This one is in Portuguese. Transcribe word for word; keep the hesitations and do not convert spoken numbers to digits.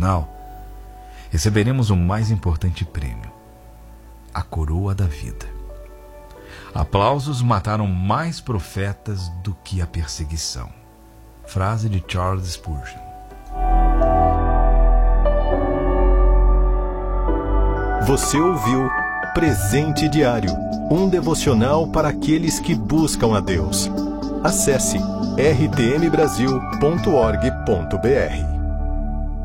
final, receberemos o mais importante prêmio, a coroa da vida. Aplausos mataram mais profetas do que a perseguição. Frase de Charles Spurgeon. Você ouviu Presente Diário, um devocional para aqueles que buscam a Deus. Acesse r t m brasil ponto org ponto b r.